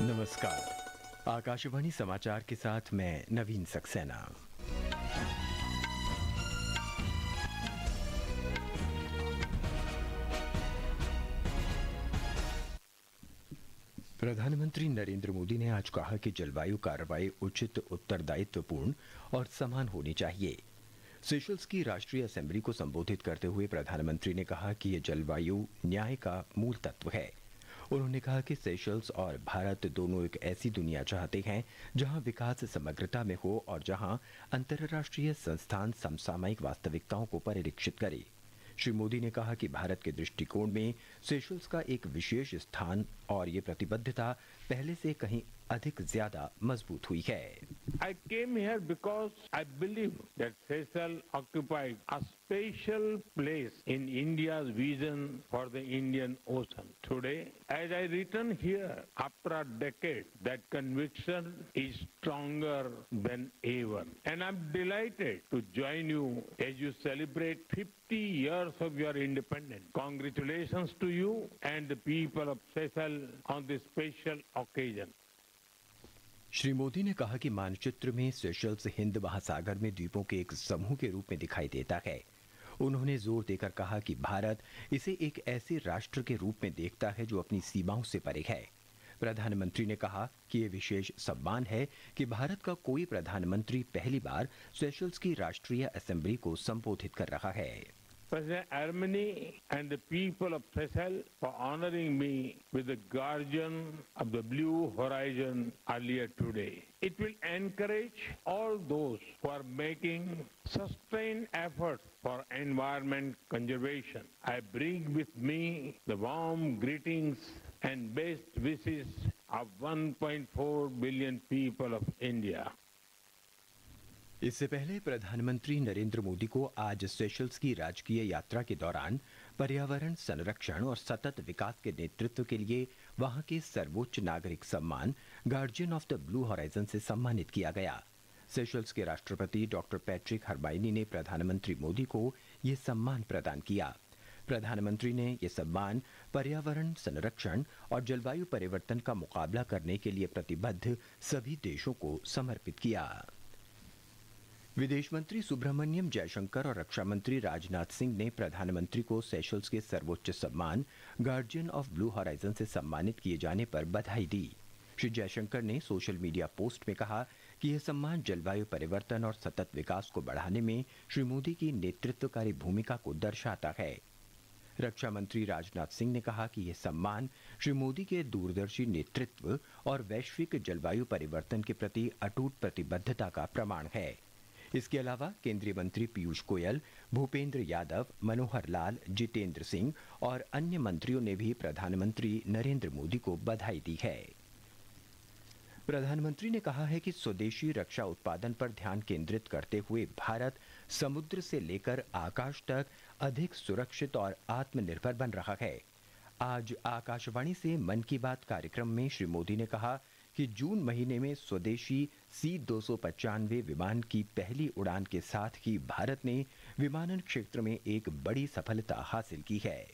नमस्कार। आकाशवाणी समाचार के साथ मैं नवीन सक्सेना। प्रधानमंत्री नरेंद्र मोदी ने आज कहा कि जलवायु कार्रवाई उचित, उत्तरदायित्वपूर्ण और समान होनी चाहिए। सेशल्स की राष्ट्रीय असेंबली को संबोधित करते हुए प्रधानमंत्री ने कहा कि यह जलवायु न्याय का मूल तत्व है। उन्होंने कहा कि सेशल्स और भारत दोनों एक ऐसी दुनिया चाहते हैं जहां विकास समग्रता में हो और जहां अंतर्राष्ट्रीय संस्थान समसामयिक वास्तविकताओं को परिलक्षित करे। श्री मोदी ने कहा कि भारत के दृष्टिकोण में सेशल्स का एक विशेष स्थान और ये प्रतिबद्धता पहले से कहीं अधिक ज्यादा मजबूत हुई है। I came here because I believe that Seychelles occupied a special place in India's vision for the Indian Ocean. Today, as I return here after a decade, that conviction is stronger than ever. And I'm delighted to join you as you celebrate 50 years of your independence. Congratulations to you and the people of Seychelles on this special occasion. Shri Modi ने कहा कि मानचित्र में Seychelles Hind महासागर में द्वीपों के एक समूह के रूप में दिखाई देता है। उन्होंने जोर देकर कहा कि भारत इसे एक ऐसे राष्ट्र के रूप में देखता है जो अपनी सीमाओं से परे है। प्रधानमंत्री ने कहा कि यह विशेष सम्मान है कि भारत का कोई प्रधानमंत्री पहली बार सेशल्स की राष्ट्रीय असेंबली को संबोधित कर रहा है। President Armeni and the people of Seychelles for honoring me with the Guardian of the Blue Horizon earlier today. It will encourage all those who are making sustained efforts for environment conservation. I bring with me the warm greetings and best wishes of 1.4 billion people of India. इससे पहले प्रधानमंत्री नरेंद्र मोदी को आज Seychelles की राजकीय यात्रा के दौरान पर्यावरण संरक्षण और सतत विकास के नेतृत्व के लिए वहां के सर्वोच्च नागरिक सम्मान guardian of the blue horizon से सम्मानित किया गया। सेशल्स के राष्ट्रपति डॉक्टर पैट्रिक हर्माइनी ने प्रधानमंत्री मोदी को ये सम्मान प्रदान किया। प्रधानमंत्री ने ये सम्मान पर्यावरण संरक्षण और जलवायु परिवर्तन का मुकाबला करने के लिए प्रतिबद्ध सभी देशों को समर्पित किया। विदेश मंत्री सुब्रमण्यम जयशंकर और रक्षा मंत्री राजनाथ सिंह ने प्रधानमंत्री को सेशल्स के सर्वोच्च सम्मान गार्जियन ऑफ ब्लू हॉराइजन से सम्मानित किए जाने पर बधाई दी। श्री जयशंकर ने सोशल मीडिया पोस्ट में कहा कि यह सम्मान जलवायु परिवर्तन और सतत विकास को बढ़ाने में श्री मोदी की नेतृत्वकारी भूमिका को दर्शाता है। रक्षा मंत्री राजनाथ सिंह ने कहा कि यह सम्मान श्री मोदी के दूरदर्शी नेतृत्व और वैश्विक जलवायु परिवर्तन के प्रति अटूट प्रतिबद्धता का प्रमाण है। इसके अलावा केंद्रीय मंत्री पीयूष गोयल, भूपेंद्र यादव, मनोहर लाल, जितेंद्र सिंह और अन्य मंत्रियों ने भी प्रधानमंत्री नरेंद्र मोदी को बधाई दी है। प्रधानमंत्री ने कहा है कि स्वदेशी रक्षा उत्पादन पर ध्यान केंद्रित करते हुए भारत समुद्र से लेकर आकाश तक अधिक सुरक्षित और आत्मनिर्भर बन रहा है। आज आकाशवाणी से मन की बात कार्यक्रम में श्री मोदी ने कहा कि जून महीने में स्वदेशी C-295 विमान की पहली उड़ान के साथ ही भारत ने विमानन क्षेत्र में एक बड़ी सफलता हासिल की है।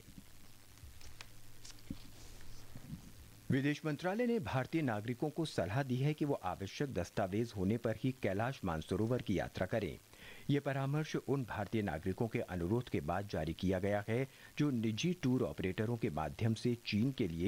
विदेश मंत्रालय ने भारतीय नागरिकों को सलाह दी है कि वो आवश्यक दस्तावेज होने पर ही कैलाश मानसरोवर की यात्रा करें। ये परामर्श उन भारतीय नागरिकों के अनुरोध के बाद जारी किया गया है जो निजी टूर ऑपरेटरों के माध्यम से चीन के लिए